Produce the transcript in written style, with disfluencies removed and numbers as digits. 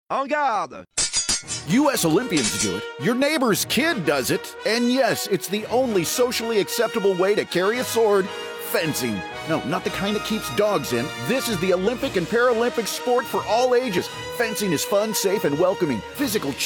En garde! U.S. Olympians do it, your neighbor's kid does it, and yes, it's the only socially acceptable way to carry a sword: fencing. No, not the kind that keeps dogs in. This is the Olympic and Paralympic sport for all ages. Fencing is fun, safe, and welcoming. Physical